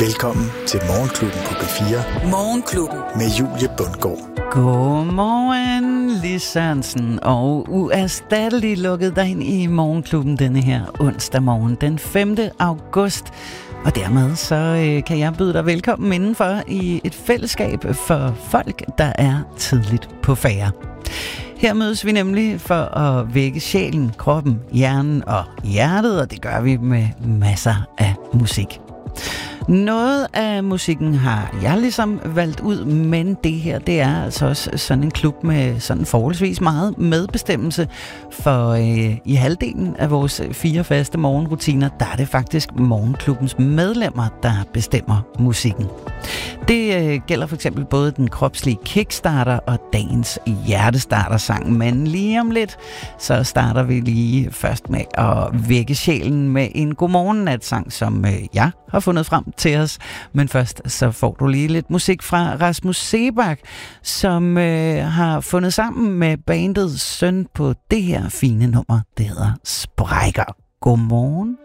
Velkommen til Morgenklubben på P4. Morgenklubben. Med Julie Bundgaard. Godmorgen, Lis Sørensen, og uerstatteligt lukket dig ind i Morgenklubben denne her onsdag morgen, den 5. august. Og dermed så kan jeg byde dig velkommen indenfor i et fællesskab for folk, der er tidligt på færde. Her mødes vi nemlig for at vække sjælen, kroppen, hjernen og hjertet, og det gør vi med masser af musik. Noget af musikken har jeg ligesom valgt ud, men det her, det er altså også sådan en klub med sådan forholdsvis meget medbestemmelse, for i halvdelen af vores 4 faste morgenrutiner, der er det faktisk morgenklubbens medlemmer, der bestemmer musikken. Det gælder for eksempel både den kropslige kickstarter og dagens hjertestarter-sang, men lige om lidt, så starter vi lige først med at vække sjælen med en godmorgen-nat-sang, som jeg har fundet frem til os. Men først så får du lige lidt musik fra Rasmus Seebach, som har fundet sammen med bandets søn på det her fine nummer, det hedder Sprækker. Godmorgen.